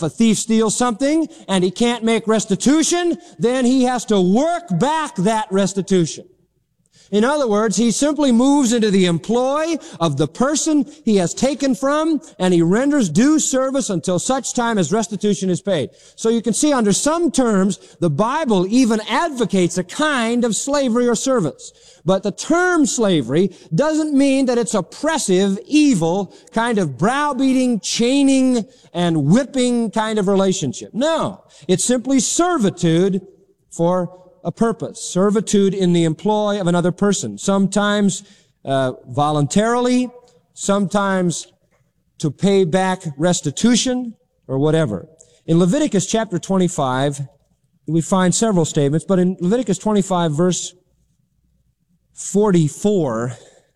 if a thief steals something and he can't make restitution, then he has to work back that restitution. In other words, he simply moves into the employ of the person he has taken from, and he renders due service until such time as restitution is paid. So you can see under some terms, the Bible even advocates a kind of slavery or service. But the term slavery doesn't mean that it's oppressive, evil, kind of browbeating, chaining, and whipping kind of relationship. No, it's simply servitude for a purpose, servitude in the employ of another person, sometimes voluntarily, sometimes to pay back restitution or whatever. In Leviticus chapter 25, we find several statements, but in Leviticus 25 verse 44,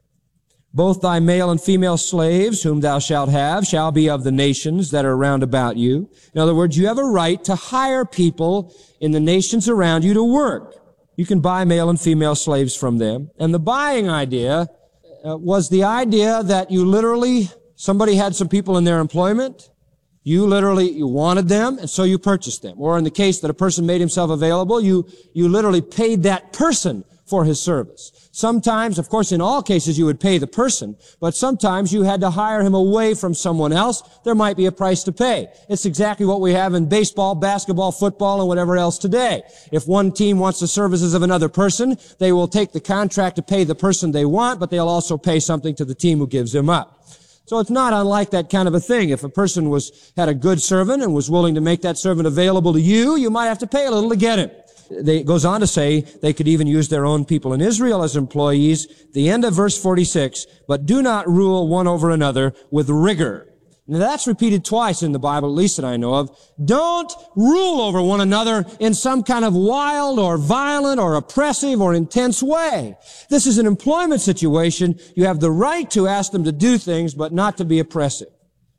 both thy male and female slaves whom thou shalt have shall be of the nations that are round about you. In other words, you have a right to hire people in the nations around you to work. You can buy male and female slaves from them. And the buying idea was the idea that somebody had some people in their employment. You wanted them, and so you purchased them. Or in the case that a person made himself available, you literally paid that person for his service. Sometimes, of course, in all cases, you would pay the person, but sometimes you had to hire him away from someone else. There might be a price to pay. It's exactly what we have in baseball, basketball, football, and whatever else today. If one team wants the services of another person, they will take the contract to pay the person they want, but they'll also pay something to the team who gives him up. So it's not unlike that kind of a thing. If a person had a good servant and was willing to make that servant available to you, you might have to pay a little to get him. It goes on to say they could even use their own people in Israel as employees. The end of verse 46, but do not rule one over another with rigor. Now that's repeated twice in the Bible, at least that I know of. Don't rule over one another in some kind of wild or violent or oppressive or intense way. This is an employment situation. You have the right to ask them to do things, but not to be oppressive.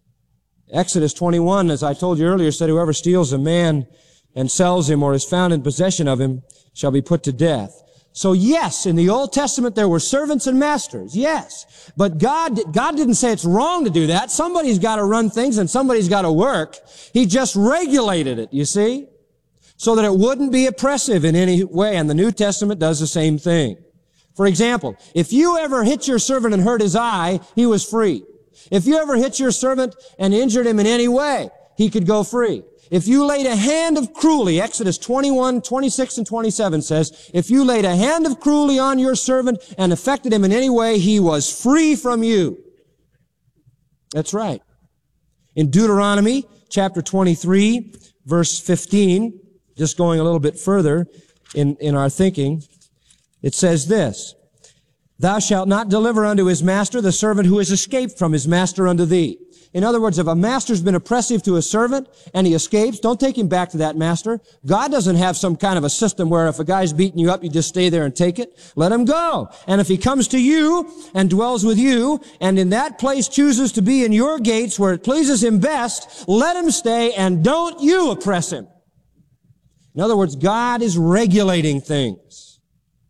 Exodus 21, as I told you earlier, said whoever steals a man and sells him or is found in possession of him shall be put to death. So yes, in the Old Testament there were servants and masters, yes. But God didn't say it's wrong to do that. Somebody's got to run things and somebody's got to work. He just regulated it, you see, so that it wouldn't be oppressive in any way. And the New Testament does the same thing. For example, if you ever hit your servant and hurt his eye, he was free. If you ever hit your servant and injured him in any way, he could go free. If you laid a hand of cruelty, Exodus 21, 26, and 27 says, if you laid a hand of cruelty on your servant and affected him in any way, he was free from you. That's right. In Deuteronomy chapter 23, verse 15, just going a little bit further in our thinking, it says this, thou shalt not deliver unto his master the servant who has escaped from his master unto thee. In other words, if a master's been oppressive to a servant and he escapes, don't take him back to that master. God doesn't have some kind of a system where if a guy's beating you up, you just stay there and take it. Let him go. And if he comes to you and dwells with you and in that place chooses to be in your gates where it pleases him best, let him stay and don't you oppress him. In other words, God is regulating things.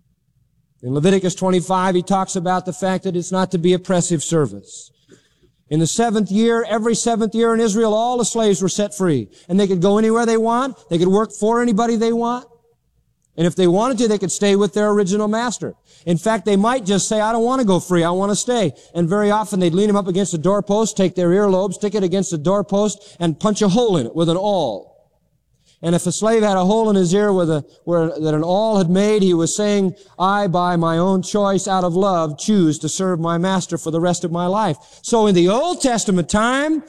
In Leviticus 25, he talks about the fact that it's not to be oppressive service. In the 7th year, every 7th year in Israel, all the slaves were set free. And they could go anywhere they want. They could work for anybody they want. And if they wanted to, they could stay with their original master. In fact, they might just say, I don't want to go free. I want to stay. And very often they'd lean him up against the doorpost, take their earlobe, stick it against the doorpost, and punch a hole in it with an awl. And if a slave had a hole in his ear that an awl had made, he was saying, I, by my own choice, out of love, choose to serve my master for the rest of my life. So in the Old Testament time,